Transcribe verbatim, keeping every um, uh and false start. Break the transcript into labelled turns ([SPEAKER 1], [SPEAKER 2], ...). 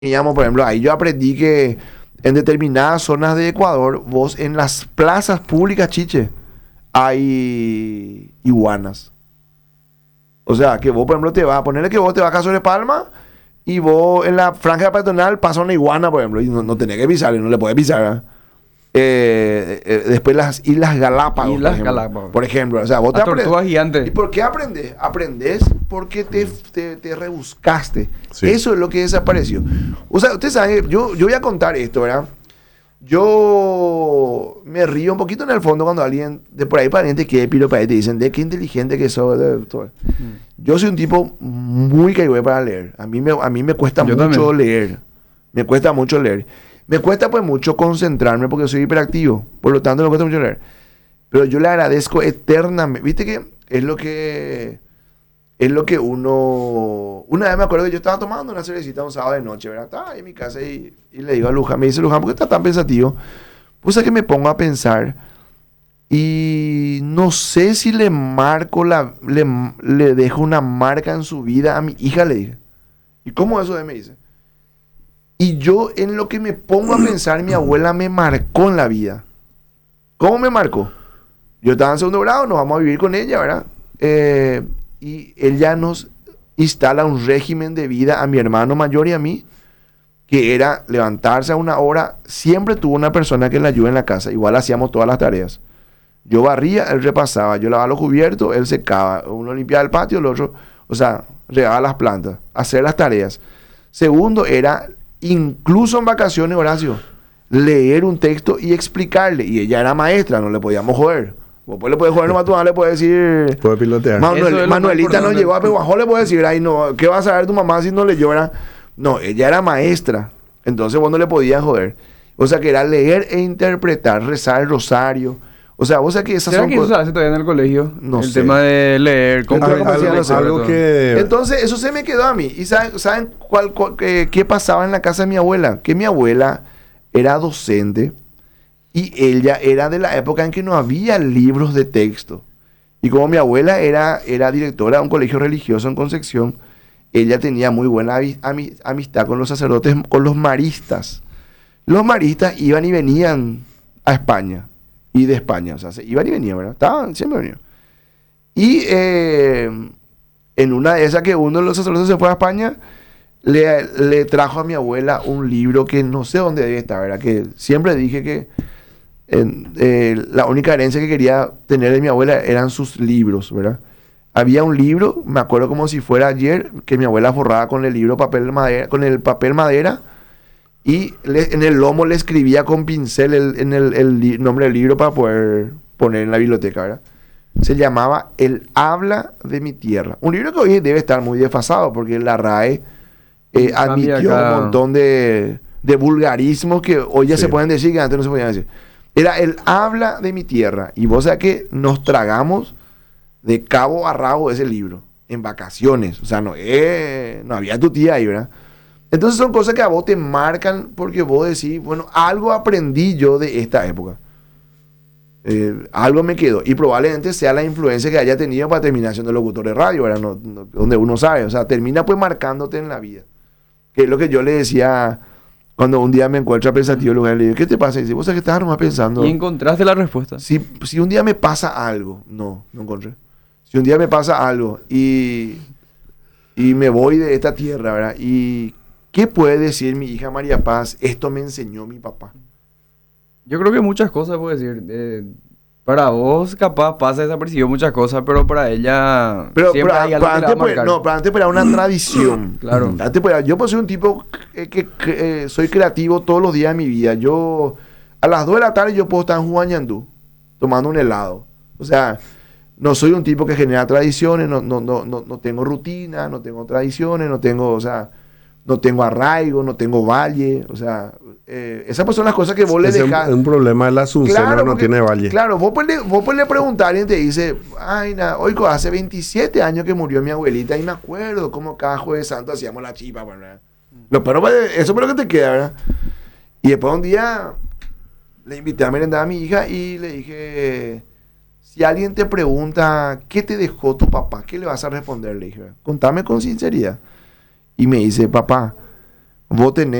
[SPEAKER 1] Digamos, por ejemplo, ahí yo aprendí que en determinadas zonas de Ecuador, vos en las plazas públicas, chiche, hay iguanas. O sea, que vos, por ejemplo, te vas a ponerle que vos te vas a Sobre Palma y vos en la franja peatonal pasa una iguana, por ejemplo, y no, no tenés que pisarle, no le podés pisar, ¿verdad? Eh, eh, después las Islas Galápagos.
[SPEAKER 2] Islas
[SPEAKER 1] por ejemplo,
[SPEAKER 2] Galápagos.
[SPEAKER 1] Por ejemplo, o sea, vos te
[SPEAKER 2] Las tortugas
[SPEAKER 1] aprendes.
[SPEAKER 2] gigantes.
[SPEAKER 1] ¿Y por qué aprendes? Aprendes porque te, te, te rebuscaste.
[SPEAKER 3] Sí.
[SPEAKER 1] Eso es lo que desapareció. O sea, ustedes saben, yo, yo voy a contar esto, ¿verdad? Yo me río un poquito en el fondo cuando alguien de por ahí pariente que piro para ahí te dicen de qué inteligente que sos. de todo".
[SPEAKER 2] Mm.
[SPEAKER 1] Yo soy un tipo muy caigüe para leer. A mí me, a mí me cuesta
[SPEAKER 2] Yo
[SPEAKER 1] mucho
[SPEAKER 2] también.
[SPEAKER 1] leer. Me cuesta mucho leer. Me cuesta pues mucho concentrarme porque soy hiperactivo. Por lo tanto me cuesta mucho leer. Pero yo le agradezco eternamente. Viste que es lo que es lo que uno... Una vez me acuerdo que yo estaba tomando una cervecita un sábado de noche, ¿verdad? Estaba ahí en mi casa y, y le digo a Luján, me dice Luján, ¿por qué estás tan pensativo? Pues es que me pongo a pensar y no sé si le marco la... Le, le dejo una marca en su vida a mi hija, le dije. ¿Y cómo eso? Me dice. Y yo en lo que me pongo a pensar, mi abuela me marcó en la vida. ¿Cómo me marcó? Yo estaba en segundo grado, nos vamos a vivir con ella, ¿verdad? Eh, y ella nos instala un régimen de vida a mi hermano mayor y a mí, que era levantarse a una hora. Siempre tuvo una persona que le ayude en la casa. Igual hacíamos todas las tareas. Yo barría, él repasaba. Yo lavaba los cubiertos, él secaba. Uno limpiaba el patio, el otro, o sea, regaba las plantas. Hacer las tareas. Segundo era, incluso en vacaciones, Horacio, leer un texto y explicarle. Y ella era maestra, no le podíamos joder. Vos pues le puedes joder nomás, tú no le puedes decir...
[SPEAKER 3] Puede pilotear.
[SPEAKER 1] Manuel-
[SPEAKER 2] Eso es lo
[SPEAKER 1] Manuelita
[SPEAKER 2] más
[SPEAKER 1] no
[SPEAKER 2] importante.
[SPEAKER 1] llegó a Peguajó, le puedes decir, ay no, ¿qué va a saber tu mamá si no le llora? No, ella era maestra, entonces vos no le podías joder. O sea que era leer e interpretar, rezar el rosario. O sea, vos sabés que esas
[SPEAKER 2] ¿Será
[SPEAKER 1] son
[SPEAKER 2] que eso se
[SPEAKER 1] cosas...
[SPEAKER 2] hace todavía en el colegio?
[SPEAKER 1] No
[SPEAKER 2] el
[SPEAKER 1] sé.
[SPEAKER 2] tema de leer,
[SPEAKER 1] Algo-
[SPEAKER 2] comprar,
[SPEAKER 1] algo-
[SPEAKER 2] comprar,
[SPEAKER 1] algo-
[SPEAKER 3] algo
[SPEAKER 2] todo.
[SPEAKER 3] que...
[SPEAKER 1] Entonces, eso se me quedó a mí. ¿Y saben, saben cuál, cuál- qué, qué pasaba en la casa de mi abuela? Que mi abuela era docente y ella era de la época en que no había libros de texto. Y como mi abuela era, era directora de un colegio religioso en Concepción, ella tenía muy buena avi- ami- amistad con los sacerdotes, con los maristas. Los maristas iban y venían a España. Y de España, o sea, se iban y venían, ¿verdad? Estaban, siempre venían. Y eh, en una de esas que uno de los sacerdotes se fue a España, le, le trajo a mi abuela un libro que no sé dónde debe estar, ¿verdad? Que siempre dije que en, eh, la única herencia que quería tener de mi abuela eran sus libros, ¿verdad? Había un libro, me acuerdo como si fuera ayer, que mi abuela forraba con el libro papel madera, con el papel madera, y le- en el lomo le escribía con pincel el, en el, el li- nombre del libro para poder poner en la biblioteca, ¿verdad? Se llamaba El habla de mi tierra. Un libro que hoy debe estar muy desfasado porque la RAE eh,
[SPEAKER 2] Cambia
[SPEAKER 1] admitió
[SPEAKER 2] cada-
[SPEAKER 1] un montón de, de vulgarismos que hoy ya
[SPEAKER 3] Sí.
[SPEAKER 1] se pueden decir que antes no se podían decir. Era El habla de mi tierra. Y vos sabés que nos tragamos de cabo a rabo ese libro en vacaciones. O sea, no, eh, no había tu tía ahí, ¿verdad? Entonces son cosas que a vos te marcan porque vos decís, bueno, algo aprendí yo de esta época. Eh, algo me quedó. Y probablemente sea la influencia que haya tenido para terminar siendo locutor de radio, ¿verdad? No- no- donde uno sabe. O sea, termina pues marcándote en la vida. Que es lo que yo le decía cuando un día me encuentro pensativo, lugar le digo, ¿qué te pasa? Y dice, vos sabés que estás nomás pensando.
[SPEAKER 2] Y encontraste la respuesta.
[SPEAKER 1] Si, si un día me pasa algo, no, no encontré. Si un día me pasa algo y, y me voy de esta tierra, ¿verdad? ¿Y qué puede decir mi hija María Paz? Esto me enseñó mi papá.
[SPEAKER 2] Yo creo que muchas cosas puedo decir. Eh, para vos, capaz, pasa desapercibido muchas cosas, pero para ella
[SPEAKER 1] Pero,
[SPEAKER 2] siempre
[SPEAKER 1] pero,
[SPEAKER 2] hay algo
[SPEAKER 1] pero
[SPEAKER 2] que le va
[SPEAKER 1] antes,
[SPEAKER 2] a
[SPEAKER 1] pues,
[SPEAKER 2] marcar.
[SPEAKER 1] no, pero antes pues era una tradición.
[SPEAKER 2] Claro.
[SPEAKER 1] Antes, pues, yo pues soy un tipo que, que- que, eh, soy creativo todos los días de mi vida. Yo, a las dos de la tarde yo puedo estar en Juañandú tomando un helado. O sea, no soy un tipo que genera tradiciones, no, no, no, no, no tengo rutina, no tengo tradiciones, no tengo, o sea, no tengo arraigo, no tengo valle. O sea, eh, esas pues son las cosas que vos le
[SPEAKER 3] Es un,
[SPEAKER 1] dejás.
[SPEAKER 3] un problema de la Asunción, no
[SPEAKER 1] porque-
[SPEAKER 3] tiene valle.
[SPEAKER 1] Claro, vos pues, le, vos pues le preguntás a alguien y te dice, ay, na, oigo, hace veintisiete años que murió mi abuelita y me acuerdo cómo cada jueves santo hacíamos la chipa, ¿verdad? Lo, pero pues, eso es lo que te queda, ¿verdad? Y después un día le invité a merendar a mi hija y le dije, si alguien te pregunta, ¿qué te dejó tu papá? ¿Qué le vas a responder? Le dije, contame con sinceridad. Y me dice, papá, Vos tenés